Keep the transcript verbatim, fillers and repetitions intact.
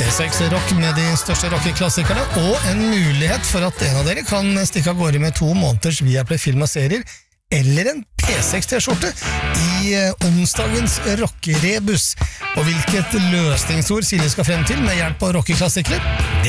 P seks Rock med de største rockeklassikerne, og en mulighet for at en av dere kan stikke av gårde med to måneders Viaplay film og serier, eller en P seks T-skjorte i onsdagens rockerebus. Og hvilket løsningsord Silje skal frem til med hjelp av rockeklassikere,